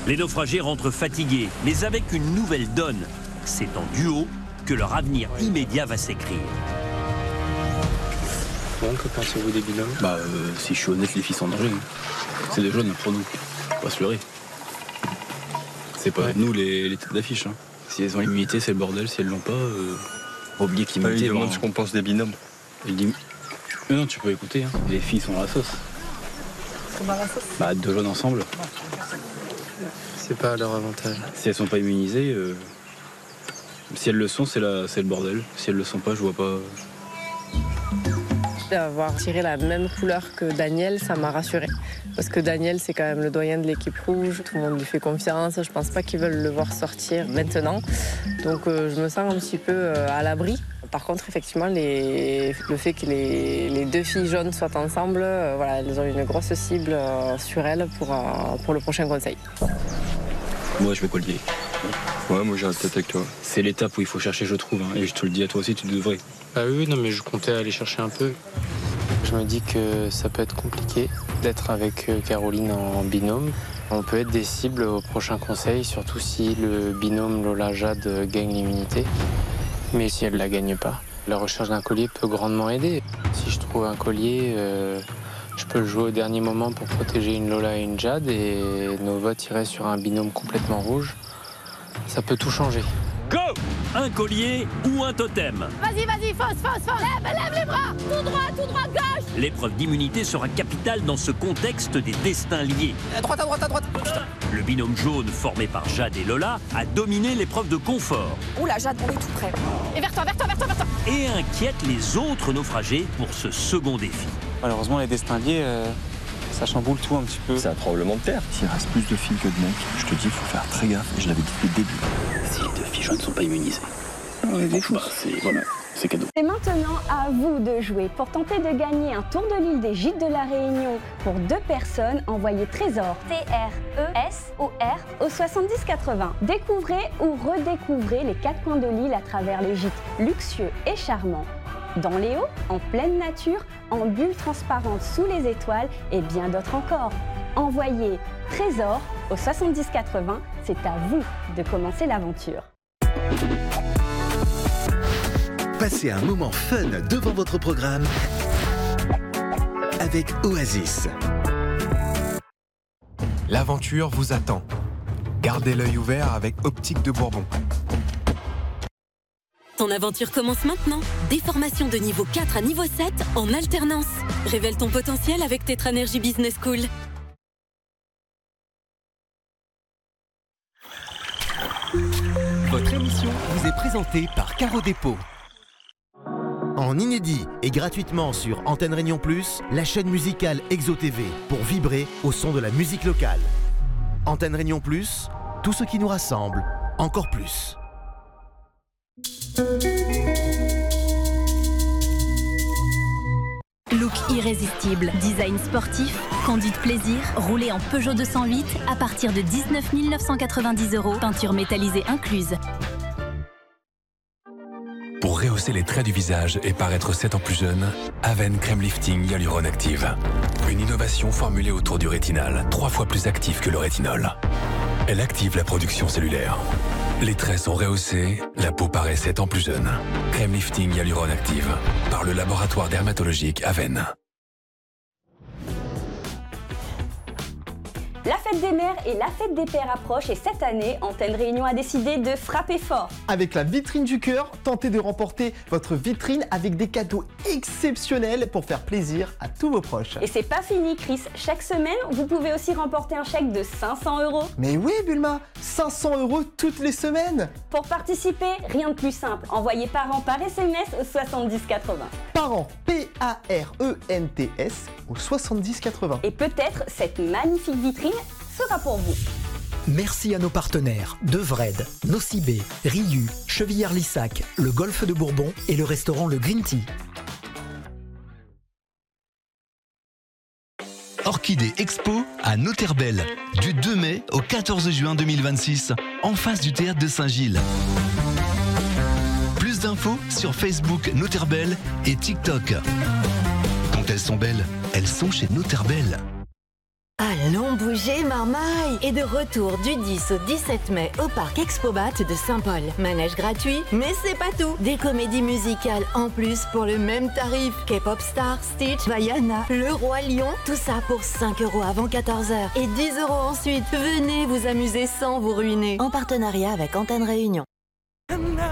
Les naufragés rentrent fatigués, mais avec une nouvelle donne. C'est en duo que leur avenir immédiat va s'écrire. Bon, que pensez-vous des binômes? Si je suis honnête, les filles sont en danger. C'est des jeunes pour nous. Faut pas se leurrer. C'est pas nous les têtes d'affiche. Hein. Si elles ont l'immunité, c'est le bordel. Si elles l'ont pas, oubliez qu'ils Ils demandent ce qu'on pense des binômes. Il dit... Non, tu peux écouter. Hein. Les filles sont dans la sauce. Dans la sauce? Deux jeunes ensemble. C'est pas à leur avantage. Si elles sont pas immunisées, si elles le sont, c'est le bordel. Si elles le sont pas, je vois pas. Avoir tiré la même couleur que Daniel, ça m'a rassurée. Parce que Daniel, c'est quand même le doyen de l'équipe rouge. Tout le monde lui fait confiance. Je pense pas qu'ils veulent le voir sortir maintenant. Donc je me sens un petit peu à l'abri. Par contre, effectivement, le fait que les deux filles jaunes soient ensemble, elles ont une grosse cible sur elles pour le prochain conseil. Moi, je vais collier. Ouais, moi j'ai un tête avec toi. C'est l'étape où il faut chercher, je trouve. Hein. Et je te le dis à toi aussi, tu devrais. Oui, non, mais je comptais aller chercher un peu. Je me dis que ça peut être compliqué d'être avec Caroline en binôme. On peut être des cibles au prochain conseil, surtout si le binôme Lola-Jade gagne l'immunité. Mais si elle ne la gagne pas, la recherche d'un collier peut grandement aider. Si je trouve un collier, je peux le jouer au dernier moment pour protéger une Lola et une Jade et nos votes iraient sur un binôme complètement rouge. Ça peut tout changer. Go! Un collier ou un totem? Vas-y, fausse. Lève les bras. Tout droit, gauche. L'épreuve d'immunité sera capitale dans ce contexte des destins liés. À droite. Le binôme jaune formé par Jade et Lola a dominé l'épreuve de confort. Oula, Jade, on est tout près. Et vers toi. Et inquiète les autres naufragés pour ce second défi. Malheureusement, les destins liés, ça chamboule tout un petit peu. C'est un tremblement de terre. S'il reste plus de filles que de mecs, je te dis, il faut faire très gaffe. Et je l'avais dit depuis le début. Si les deux filles jeunes ne sont pas immunisées, c'est cadeau. C'est maintenant à vous de jouer. Pour tenter de gagner un tour de l'île des Gîtes de la Réunion pour 2 personnes, envoyez Trésor, T-R-E-S-O-R, au 7080. Découvrez ou redécouvrez les 4 coins de l'île à travers les gîtes luxueux et charmants. Dans les hauts, en pleine nature, en bulles transparentes sous les étoiles et bien d'autres encore. Envoyez Trésor au 7080, c'est à vous de commencer l'aventure. Passez un moment fun devant votre programme avec Oasis. L'aventure vous attend. Gardez l'œil ouvert avec Optique de Bourbon. Ton aventure commence maintenant. Des formations de niveau 4 à niveau 7 en alternance. Révèle ton potentiel avec Tetranergy Business School. Votre émission vous est présentée par Caro Dépôt. En inédit et gratuitement sur Antenne Réunion Plus, la chaîne musicale Exo TV pour vibrer au son de la musique locale. Antenne Réunion Plus, tout ce qui nous rassemble, encore plus. Look irrésistible, design sportif, conduite plaisir, roulé en Peugeot 208 à partir de 19 990 €, peinture métallisée incluse. Pour rehausser les traits du visage et paraître 7 ans plus jeune, Aven Crème Lifting Hyaluron Active. Une innovation formulée autour du rétinal, 3 fois plus active que le rétinol. Elle active la production cellulaire. Les traits sont rehaussés, la peau paraît 7 ans plus jeune. Crème Lifting Hyaluron Active, par le laboratoire dermatologique Aven. La fête des mères et la fête des pères approchent et cette année, Antenne Réunion a décidé de frapper fort. Avec la vitrine du cœur, tentez de remporter votre vitrine avec des cadeaux exceptionnels pour faire plaisir à tous vos proches. Et c'est pas fini, Chris. Chaque semaine, vous pouvez aussi remporter un chèque de 500 €. Mais oui, Bulma, 500 € toutes les semaines. Pour participer, rien de plus simple. Envoyez parents par SMS au 7080. Parents, P-A-R-E-N-T-S au 7080. Et peut-être cette magnifique vitrine sera pour vous. Merci à nos partenaires Devred, Nocibé, Riu, Chevillard-Lissac, le Golfe de Bourbon et le restaurant Le Green Tea. Orchidée Expo à Noterbel, du 2 mai au 14 juin 2026, en face du théâtre de Saint-Gilles. Plus d'infos sur Facebook Noterbel et TikTok. Quand elles sont belles, elles sont chez Noterbel. Allons bouger, marmaille! Et de retour du 10 au 17 mai au parc Expobat de Saint-Paul. Manège gratuit, mais c'est pas tout. Des comédies musicales en plus pour le même tarif. K-Pop Star, Stitch, Vaiana, Le Roi Lion. Tout ça pour 5 € avant 14h et 10 € ensuite. Venez vous amuser sans vous ruiner. En partenariat avec Antenne Réunion.